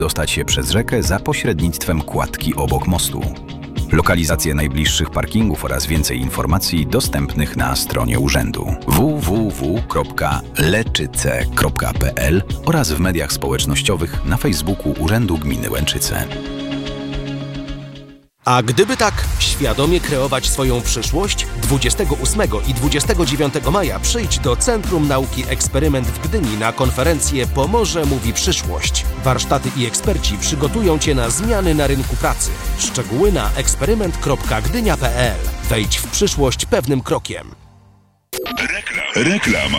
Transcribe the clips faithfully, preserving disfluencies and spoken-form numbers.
dostać się przez rzekę za pośrednictwem kładki obok mostu. Lokalizacje najbliższych parkingów oraz więcej informacji dostępnych na stronie urzędu w w w kropka leczyce kropka p l oraz w mediach społecznościowych na Facebooku Urzędu Gminy Łęczyce. A gdyby tak świadomie kreować swoją przyszłość, dwudziestego ósmego i dwudziestego dziewiątego maja przyjdź do Centrum Nauki Eksperyment w Gdyni na konferencję Pomorze mówi przyszłość. Warsztaty i eksperci przygotują Cię na zmiany na rynku pracy. Szczegóły na eksperyment kropka gdynia kropka p l. Wejdź w przyszłość pewnym krokiem. Reklama.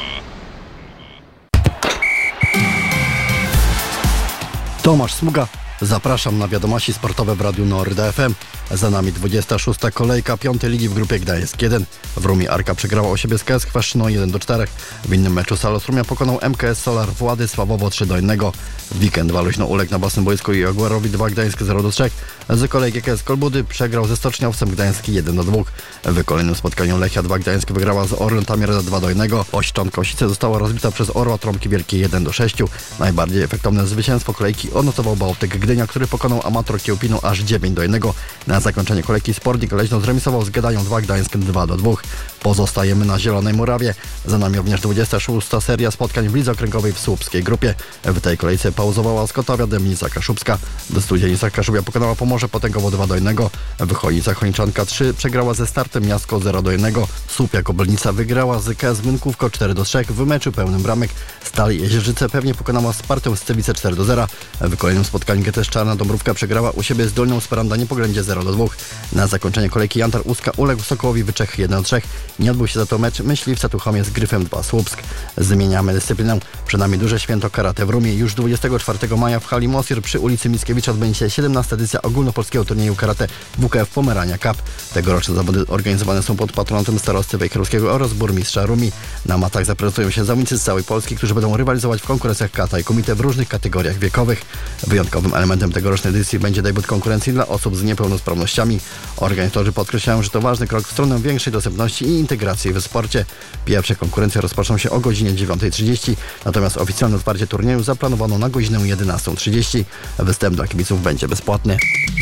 Tomasz Sługa. Zapraszam na wiadomości sportowe w Radiu Nord F M. Za nami dwudziesta szósta kolejka piątej ligi w grupie Gdańsk jeden. W Rumie Arka przegrała u siebie z K S Kwaszczyną jeden do czterech. W innym meczu Salos Rumia pokonał M K S Solar Władysławowo trzy do jednego. W weekend Waluśno uległ na własnym boisku i Jaguarowi dwa Gdańsk zero do trzech. Z kolei G K S Kolbudy przegrał ze Stoczniowcem Gdański jeden do dwóch. W kolejnym spotkaniu Lechia dwa Gdańsk wygrała z Orlen Tamir dwa do jednego. Ośczątka Osice została rozbita przez Orła Trąbki Wielkie jeden do sześciu. Najbardziej efektowne zwycięstwo kolejki odnotował Bałtyk Gdynia, który pokonał Amator Kiełpinu aż dziewięć do jednego. Na zakończenie kolejki Sportnik Leśno zremisował z Gedanią dwa Gdańsk dwa do dwóch. Pozostajemy na Zielonej Murawie. Za nami również dwudziesta szósta seria spotkań w lidze okręgowej w słupskiej grupie. W tej kolejce pauzowała Skotowia Dębnica Kaszubska. Do Studzielnica Kaszubia pokonała Pomorze Potęgowo dwa do jednego. W Chojnicach Chojniczanka trzy przegrała ze Startem Miasto zero do jednego. Słupia Kobylnica wygrała z K S Mynkówko cztery do trzech. W meczu pełnym bramek Stali Jezierzyce pewnie pokonała Spartę Scywice cztery do zera. W kolejnym spotkaniu G T S Czarna Dąbrówka przegrała u siebie z Dolnią Speranda Niepoględzie zero do dwóch. Na zakończenie kolejki Jantar Łuska uległ Sokołowi Wyczech jeden do trzech. Nie odbył się za to mecz Myśliwca Tuchomie z Gryfem dwa Słupsk. Zmieniamy dyscyplinę. Przed nami duże święto karate w Rumie. Już dwudziestego czwartego maja w hali Mosir przy ulicy Mickiewicza odbędzie się siedemnasta edycja ogólnopolskiego turnieju karate W K F Pomerania Cup. Tegoroczne zawody organizowane są pod patronatem starosty wejherowskiego oraz burmistrza Rumi. Na matach zaprezentują się zawodnicy z całej Polski, którzy będą rywalizować w konkurencjach kata i kumite w różnych kategoriach wiekowych. Wyjątkowym elementem tegorocznej edycji będzie debiut konkurencji dla osób z niepełnosprawnościami. Organizatorzy podkreślają, że to ważny krok w stronę większej dostępności i integracji w sporcie. Pierwsze konkurencje rozpoczną się o godzinie dziewiąta trzydzieści, natomiast oficjalne otwarcie turnieju zaplanowano na godzinę jedenasta trzydzieści. Występ dla kibiców będzie bezpłatny.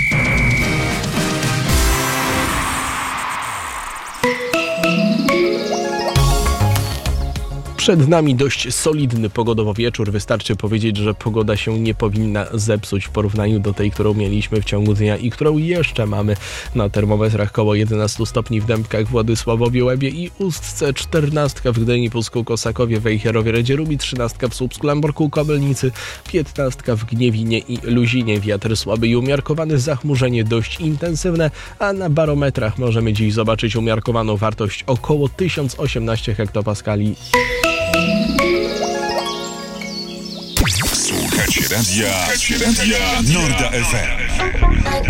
Przed nami dość solidny pogodowo wieczór. Wystarczy powiedzieć, że pogoda się nie powinna zepsuć w porównaniu do tej, którą mieliśmy w ciągu dnia i którą jeszcze mamy na termometrach. Koło jedenaście stopni w Dębkach, Władysławowie, Łebie i Ustce, czternaście w Gdyni, Pusku, Kosakowie, Wejherowie, Redzierubi, trzynaście w Słupsku, Lamborku, Kobylnicy, piętnaście w Gniewinie i Luzinie. Wiatr słaby i umiarkowany, zachmurzenie dość intensywne, a na barometrach możemy dziś zobaczyć umiarkowaną wartość około tysiąc osiemnaście hektopaskali. Słuchacie radia, Słuchacie radia Norda F M.